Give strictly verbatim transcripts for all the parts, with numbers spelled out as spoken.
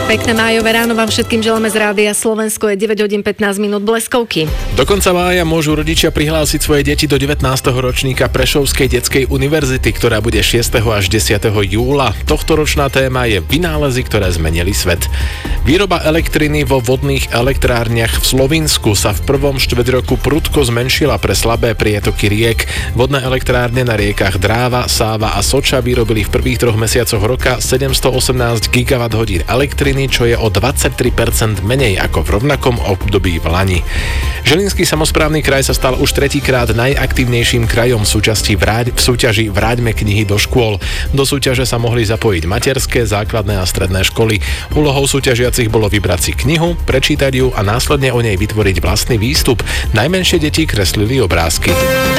Pekné májové ráno vám všetkým želáme z Rádia Slovensko, je deväť hodín pätnásť minút bleskovky. Do konca mája môžu rodičia prihlásiť svoje deti do devätnásteho ročníka Prešovskej detskej univerzity, ktorá bude šiesteho až desiateho júla. Tohtoročná téma je vynálezy, ktoré zmenili svet. Výroba elektriny vo vodných elektrárniach v Slovinsku sa v prvom štvrťroku prudko zmenšila pre slabé prietoky riek. Vodné elektrárne na riekach Dráva, Sáva a Soča vyrobili v prvých troch mesiacoch roka sedemstoosemnásť gigawatt hodín elektriny, čo je o dvadsaťtri percent menej ako v rovnakom období v lani. Žilinský samosprávny kraj sa stal už tretíkrát najaktívnejším krajom v súťaži Vráť, v súťaži Vráťme knihy do škôl. Do súťaže sa mohli zapojiť materské, základné a stredné školy. Úlohou súťažiacich bolo vybrať si knihu, prečítať ju a následne o nej vytvoriť vlastný výstup. Najmenšie deti kreslili obrázky.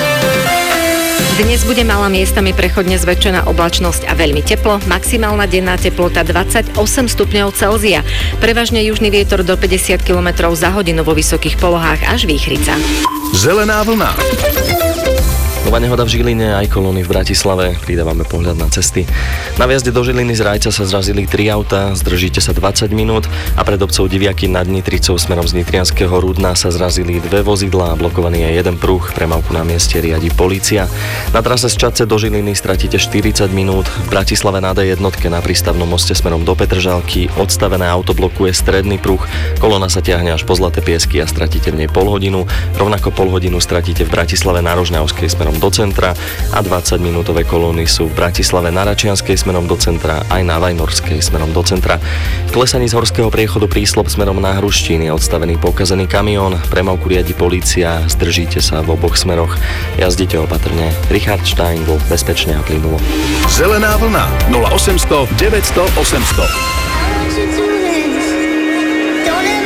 Dnes bude malá miestami prechodne zväčšená oblačnosť a veľmi teplo, maximálna denná teplota dvadsaťosem stupňov Celzia. Prevažne južný vietor do päťdesiat kilometrov za hodinu vo vysokých polohách až výchrica. Zelená vlna. Nová nehoda v Žiline aj kolóny v Bratislave. Pridávame pohľad na cesty. Na viazde do Žiliny z Rajca sa zrazili tri autá, zdržíte sa dvadsať minút a pred obcov Diviaky nad Nitricou smerom z Nitrianskeho Rudna sa zrazili dve vozidlá a blokovaný je jeden pruh. Premávku na mieste riadi polícia. Na trase z Čadce do Žiliny stratíte štyridsať minút. V Bratislave na dé jedna na prístavnom moste smerom do Petržalky odstavené auto blokuje stredný pruh. Kolóna sa ťahne až po Zlaté Piesky a stratíte v nej pol hodinu. Rovnako pol hodinu stratíte v Bratislave na Rožňavskej smerom do centra a dvadsaťminútové kolóny sú v Bratislave na Račianskej smerom do centra aj na Vajnorskej smerom do centra. V klesaní z horského priechodu Príslop smerom na Hruštín je odstavený pokazený kamión. Premávku riadi polícia, zdržíte sa v oboch smeroch. Jazdite opatrne. Richard Steindl, bezpečne a plynulo. Zelená vlna nula osemsto deväťsto osemsto.